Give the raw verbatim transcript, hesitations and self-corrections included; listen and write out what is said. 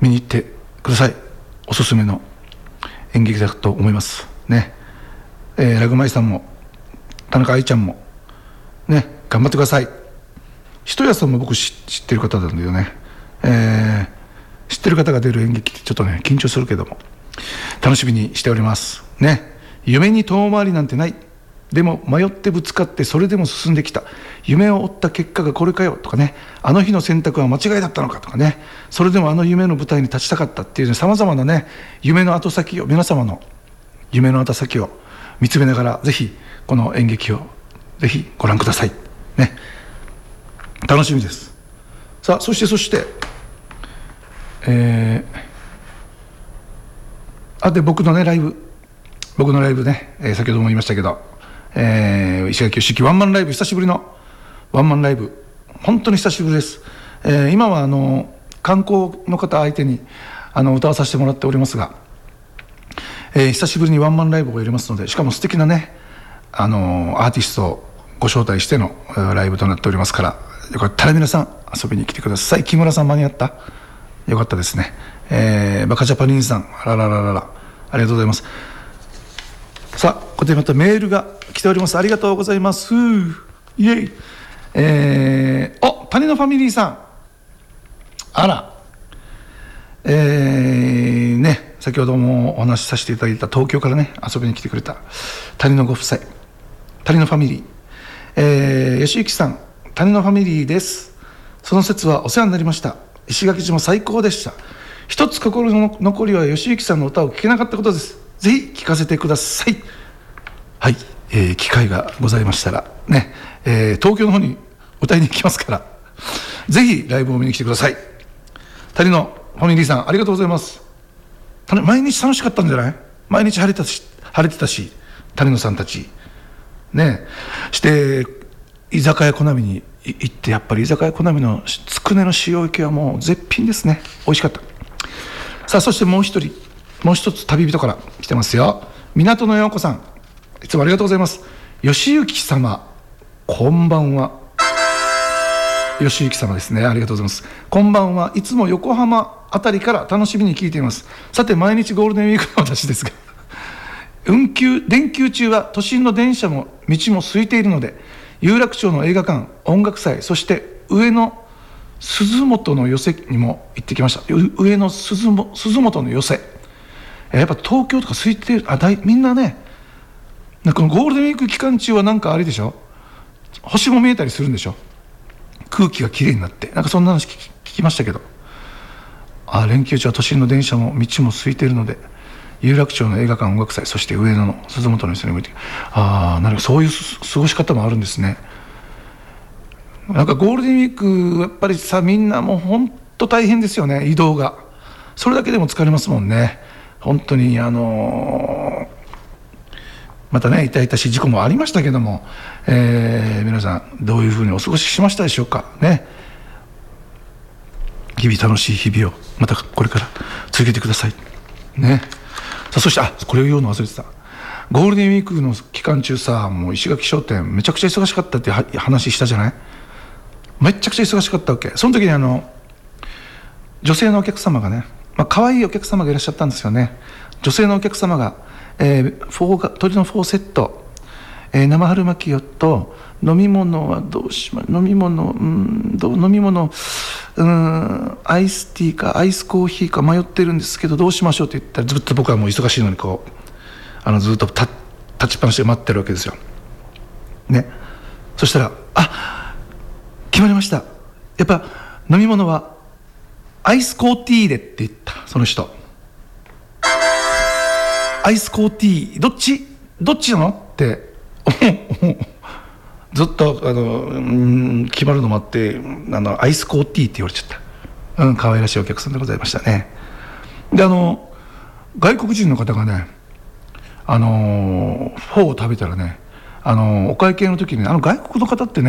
見に行ってください。おすすめの演劇だと思いますね。えー、ラグマイさんも田中愛ちゃんもね、頑張ってください。ひやさんも僕知ってる方なんだよね、えー、知ってる方が出る演劇ってちょっとね緊張するけども楽しみにしておりますね。夢に遠回りなんてない、でも迷ってぶつかってそれでも進んできた、夢を追った結果がこれかよとかね、あの日の選択は間違いだったのかとかね、それでもあの夢の舞台に立ちたかったっていうさまざまなね夢の後先を、皆様の夢の後先を見つめながらぜひこの演劇をぜひご覧くださいね。楽しみです。さあそしてそしてえー、あで僕のねライブ僕のライブね、えー、先ほども言いましたけど、えー、石垣よしきワンマンライブ、久しぶりのワンマンライブ、本当に久しぶりです。えー、今はあの観光の方相手にあの歌わさせてもらっておりますが、えー、久しぶりにワンマンライブをやりますので、しかも素敵なねあのアーティストをご招待してのライブとなっておりますから、よかったら皆さん遊びに来てください。木村さん間に合った？よかったですね。えー、バカジャパニーズさん、あららららら、ありがとうございます。さあここでまたメールが来ております。ありがとうございます。イエイ。えー、お谷のファミリーさん、あら、えー、ね先ほどもお話しさせていただいた東京からね遊びに来てくれた谷のご夫妻、谷のファミリー、えー、吉行さん、谷のファミリーです。その説はお世話になりました。石垣島最高でした。一つ心の残りは吉行さんの歌を聴けなかったことです。ぜひ聴かせてください。はい、えー、機会がございましたらね、えー、東京の方に歌いに行きますからぜひライブを見に来てください。谷のファミリーさんありがとうございます。毎日楽しかったんじゃない？毎日晴れたし晴れてたし、谷野さんたちね、して居酒屋コナミに行って、やっぱり居酒屋コナミのつくねの塩焼きはもう絶品ですね。美味しかった。さあそしてもう一人もう一つ旅人から来てますよ。港の陽子さん、いつもありがとうございます。吉行様こんばんは。吉行様ですね、ありがとうございます。こんばんは。いつも横浜あたりから楽しみに聞いています。さて毎日ゴールデンウィークの私ですが運休連休中は都心の電車も道も空いているので、有楽町の映画館、音楽祭、そして上野鈴本の寄せにも行ってきました。上野鈴本の寄せ、やっぱ東京とか空いてる、あだいみんなね、なんかゴールデンウィーク期間中はなんかあれでしょ、星も見えたりするんでしょ、空気がきれいになって、なんかそんな話聞き、聞きましたけど、あ連休中は都心の電車も道も空いているので、有楽町の映画館、音楽祭、そして上野の鈴本の寄せにも行って、ああなるほど、そういう過ごし方もあるんですね。なんかゴールデンウィークやっぱりさ、みんなもう本当大変ですよね、移動が。それだけでも疲れますもんね。本当にあのー、またね痛々しい事故もありましたけども、えー、皆さんどういうふうにお過ごししましたでしょうかね。日々楽しい日々をまたこれから続けてくださいね。さあそして、あこれを言うの忘れてた。ゴールデンウィークの期間中さ、もう石垣商店めちゃくちゃ忙しかったって話したじゃない。めちゃくちゃ忙しかったわけ。その時にあの女性のお客様がね、まあ可愛いお客様がいらっしゃったんですよね。女性のお客様が、えー、フォーが鶏のフォーセット、えー、生春巻きよと飲み物はどうしま飲み物うんどう飲み物うんアイスティーかアイスコーヒーか迷ってるんですけどどうしましょうって言ったら、ずっと僕はもう忙しいのにこうあのずっと立ちっぱなしで待ってるわけですよね。そしたら、あ決まりました、やっぱ飲み物はアイスコーティーでって言った。その人アイスコーティーどっちどっちなのってずっとあのうん決まるのもあって、あのアイスコーティーって言われちゃった。うん可愛らしいお客さんでございましたね。であの外国人の方がね、あのフォーを食べたらね、あのお会計の時に、あの外国の方ってね